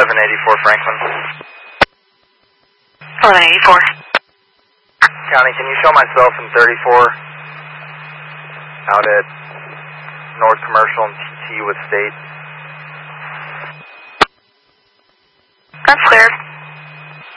1184 Franklin. 1184. County, can you show myself in 34 out at North Commercial and TT with State? That's cleared.